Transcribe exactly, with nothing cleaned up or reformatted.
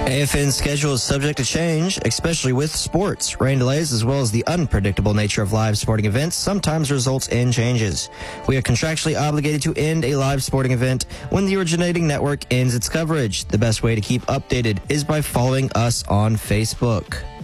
A F N's schedule is subject to change, especially with sports. Rain delays as well as the unpredictable nature of live sporting events sometimes results in changes. We are contractually obligated to end a live sporting event when the originating network ends its coverage. The best way to keep updated is by following us on Facebook.